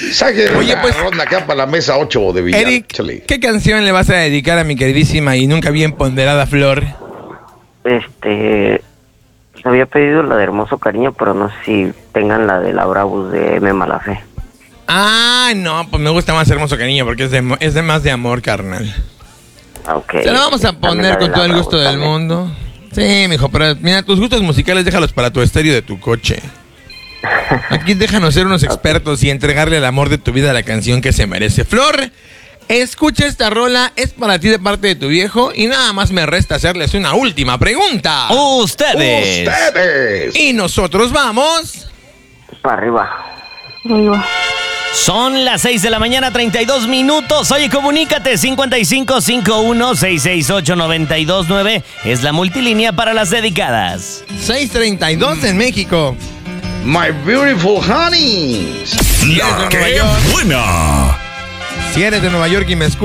Saque Oye, la pues, ronda acá para la mesa 8 de Villar. Eric, Chale. ¿qué canción le vas a dedicar a mi queridísima y nunca bien ponderada Flor? Había pedido la de Hermoso Cariño, pero no sé si tengan la de Laura Bus de M. Malafe. Ah, no, pues me gusta más Hermoso Cariño porque es de más de amor, carnal. Ok. Se la vamos a poner con todo el gusto del mundo. Sí, mijo, pero mira, tus gustos musicales déjalos para tu estéreo de tu coche. Aquí déjanos ser unos expertos y entregarle el amor de tu vida a la canción que se merece. Flor, escucha esta rola, es para ti de parte de tu viejo y nada más me resta hacerles una última pregunta. Ustedes. Y nosotros vamos... Para arriba. Son las 6 de la mañana, 32 minutos. Oye, comunícate, 5551-668-929. Es la multilínea para las dedicadas. 6:32 en México. My beautiful honey. La que buena. Si eres de Nueva York y me escuchas,